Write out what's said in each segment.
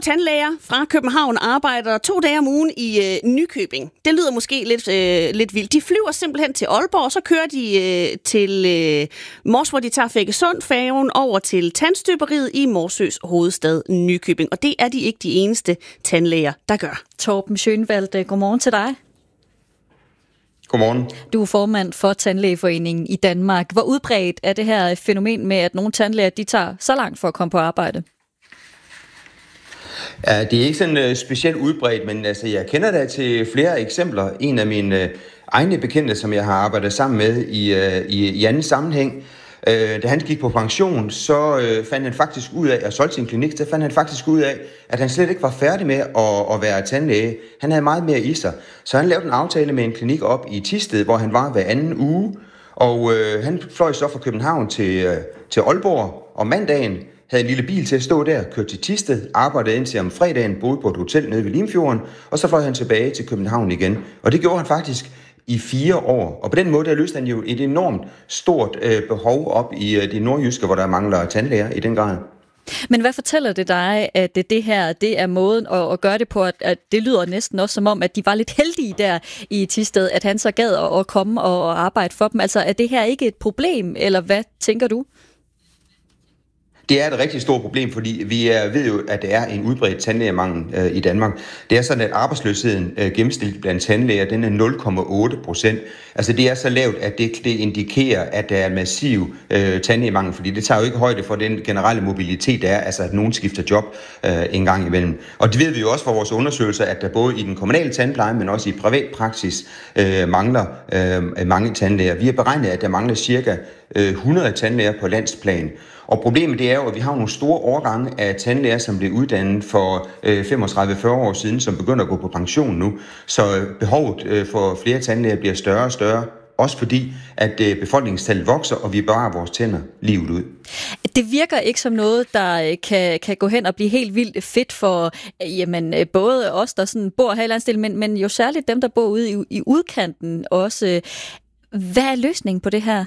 tandlæger fra København arbejder 2 dage om ugen i Nykøbing. Det lyder måske lidt vildt. De flyver simpelthen til Aalborg, og så kører de til Mors, hvor de tager Fækkesund-færgen over til tandstøberiet i Morsøs hovedstad Nykøbing. Og det er de ikke de eneste tandlæger, der gør. Torben Schönwald, godmorgen til dig. Godmorgen. Du er formand for Tandlægeforeningen i Danmark. Hvor udbredt er det her fænomen med, at nogle tandlæger de tager så langt for at komme på arbejde? Ja, det er ikke sådan specielt udbredt, men altså, jeg kender da til flere eksempler. En af mine egne bekendte, som jeg har arbejdet sammen med i anden sammenhæng, da han gik på pension, så fandt han faktisk ud af, at solgte sin klinik, så fandt han faktisk ud af, at han slet ikke var færdig med at være tandlæge. Han havde meget mere i sig. Så han lavede en aftale med en klinik op i Thisted, hvor han var hver anden uge. Og han fløj så fra København til Aalborg om mandagen, havde en lille bil til at stå der, kørte til Thisted, arbejdede indtil om fredagen, boede på et hotel nede ved Limfjorden, og så fløj han tilbage til København igen. Og det gjorde han faktisk i 4 år. Og på den måde, der løste han jo et enormt stort behov op i det nordjyske, hvor der mangler tandlæger i den grad. Men hvad fortæller det dig, at det her det er måden at gøre det på, at det lyder næsten også som om, at de var lidt heldige der i Thisted, at han så gad at komme og arbejde for dem? Altså, er det her ikke et problem, eller hvad tænker du? Det er et rigtig stort problem, fordi vi ved jo, at det er en udbredt tandlægemangel i Danmark. Det er sådan, at arbejdsløsheden gennemsnitligt blandt tandlæger, den er 0,8%. Altså det er så lavt, at det indikerer, at der er en massiv tandlægemangel, fordi det tager jo ikke højde for den generelle mobilitet, der er, altså at nogen skifter job en gang imellem. Og det ved vi jo også fra vores undersøgelser, at der både i den kommunale tandpleje, men også i privat praksis mangler mange tandlæger. Vi har beregnet, at der mangler cirka 100 tandlæger på landsplan. Og problemet det er jo, at vi har nogle store årgange af tandlæger, som blev uddannet for 35-40 år siden, som begynder at gå på pension nu. Så behovet for flere tandlæger bliver større og større, også fordi at befolkningstallet vokser, og vi bevarer vores tænder livet ud. Det virker ikke som noget, der kan gå hen og blive helt vildt fedt for både os, der sådan bor her i landsdelen, men jo særligt dem, der bor ude i udkanten også. Hvad er løsningen på det her?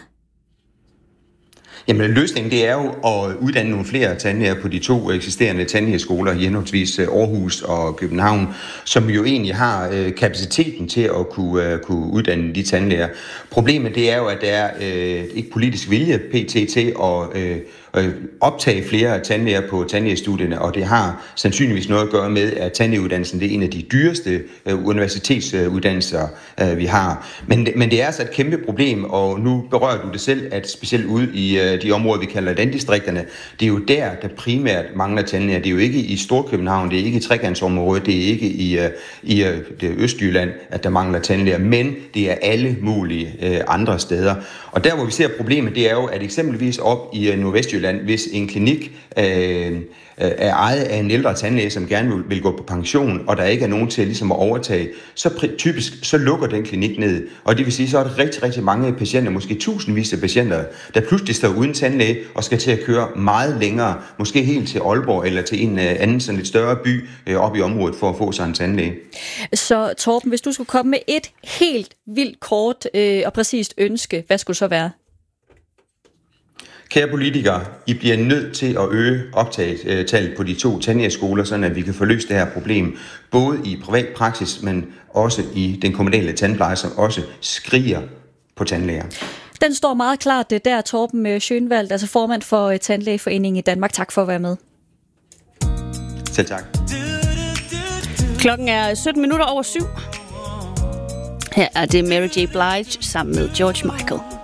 Jamen løsningen det er jo at uddanne nogle flere tandlæger på de 2 eksisterende tandlægeskoler, henholdsvis Aarhus og København, som jo egentlig har kapaciteten til at kunne uddanne de tandlæger. Problemet det er jo, at der er ikke politisk vilje pt. Til at optage flere tandlæger på tandlægestudierne, og det har sandsynligvis noget at gøre med, at tandlægeuddannelsen det er en af de dyreste universitetsuddannelser, vi har. Men det er altså et kæmpe problem, og nu berører du det selv, at specielt ude i de områder, vi kalder landdistrikterne, det er jo der primært mangler tandlæger. Det er jo ikke i Storkøbenhavn, det er ikke i trekantsområdet, det er ikke i det Østjylland, at der mangler tandlæger, men det er alle mulige andre steder. Og der, hvor vi ser problemet, det er jo, at eksempelvis op i Nordvestjylland, hvis en klinik er ejet af en ældre tandlæge, som gerne vil gå på pension, og der ikke er nogen til ligesom at overtage, så typisk så lukker den klinik ned. Og det vil sige, så er der rigtig, rigtig mange patienter, måske tusindvis af patienter, der pludselig står uden tandlæge og skal til at køre meget længere, måske helt til Aalborg eller til en anden sådan lidt større by op i området for at få sig en tandlæge. Så Torben, hvis du skulle komme med et helt vildt kort og præcist ønske, hvad skulle det så være? Kære politikere, I bliver nødt til at øge optagetallet på de 2 tandlægeskoler, så at vi kan få løst det her problem, både i privat praksis, men også i den kommunale tandpleje, som også skriger på tandlæger. Den står meget klart, det der Torben Schönwald, altså formand for Tandlægeforeningen i Danmark. Tak for at være med. Selv tak. Klokken er 17 minutter over 7. Her er det Mary J. Blige sammen med George Michael.